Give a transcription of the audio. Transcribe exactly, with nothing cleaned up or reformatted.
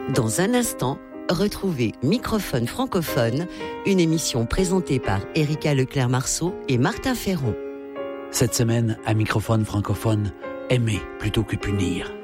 Dans un instant, retrouvez Microphone francophone, une émission présentée par Erika Leclerc-Marceau et Martin Ferron. Cette semaine, à Microphone francophone, aimer plutôt que punir.